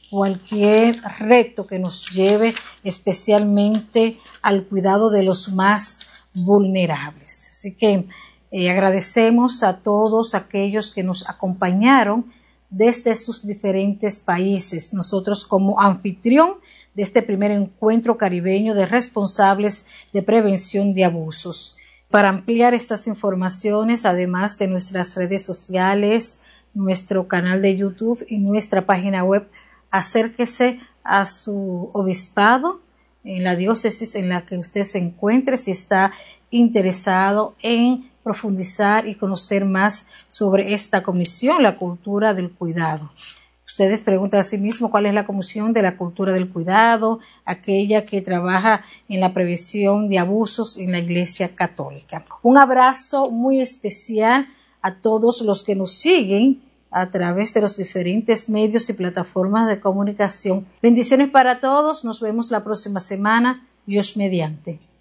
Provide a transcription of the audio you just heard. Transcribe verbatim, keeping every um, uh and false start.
cualquier reto que nos lleve especialmente al cuidado de los más vulnerables. Así que eh, agradecemos a todos aquellos que nos acompañaron desde sus diferentes países. Nosotros, como anfitrión de este primer encuentro caribeño de responsables de prevención de abusos. Para ampliar estas informaciones, además de nuestras redes sociales, nuestro canal de YouTube y nuestra página web, acérquese a su obispado en la diócesis en la que usted se encuentre si está interesado en profundizar y conocer más sobre esta comisión, la cultura del cuidado. Ustedes preguntan a sí mismos cuál es la comisión de la cultura del cuidado, aquella que trabaja en la prevención de abusos en la Iglesia Católica. Un abrazo muy especial a todos los que nos siguen a través de los diferentes medios y plataformas de comunicación. Bendiciones para todos. Nos vemos la próxima semana. Dios mediante.